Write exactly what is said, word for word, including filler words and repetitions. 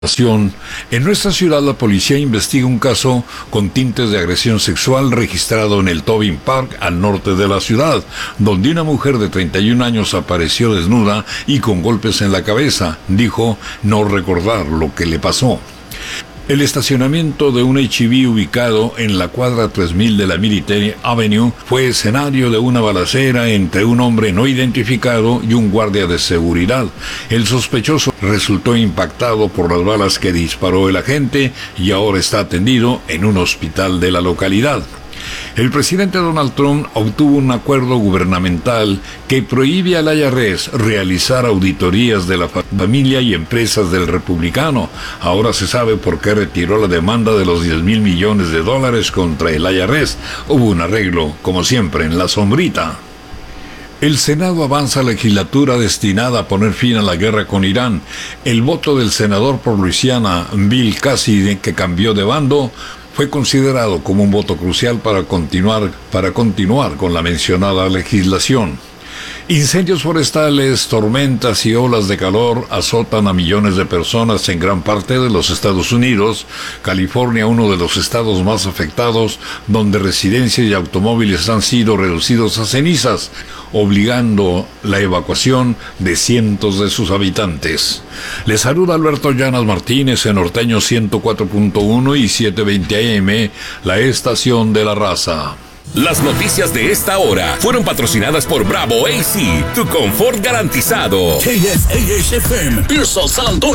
En nuestra ciudad, la policía investiga un caso con tintes de agresión sexual registrado en el Tobin Park, al norte de la ciudad, donde una mujer de treinta y un años apareció desnuda y con golpes en la cabeza. Dijo no recordar lo que le pasó. El estacionamiento de un H E B ubicado en la cuadra tres mil de la Military Avenue fue escenario de una balacera entre un hombre no identificado y un guardia de seguridad. El sospechoso resultó impactado por las balas que disparó el agente y ahora está atendido en un hospital de la localidad. El presidente Donald Trump obtuvo un acuerdo gubernamental que prohíbe al I R S realizar auditorías de la familia y empresas del republicano. Ahora se sabe por qué retiró la demanda de los diez mil millones de dólares contra el I R S. Hubo un arreglo, como siempre, en la sombrita. El Senado avanza legislatura destinada a poner fin a la guerra con Irán. El voto del senador por Luisiana, Bill Cassidy, que cambió de bando, fue considerado como un voto crucial para continuar, para continuar con la mencionada legislación. Incendios forestales, tormentas y olas de calor azotan a millones de personas en gran parte de los Estados Unidos. California, uno de los estados más afectados, donde residencias y automóviles han sido reducidos a cenizas, obligando la evacuación de cientos de sus habitantes. Les saluda Alberto Llanas Martínez en Norteño ciento cuatro punto uno y setecientos veinte A M, la estación de la raza. Las noticias de esta hora fueron patrocinadas por Bravo A C, tu confort garantizado. K S A H F M, Pearson San Antonio.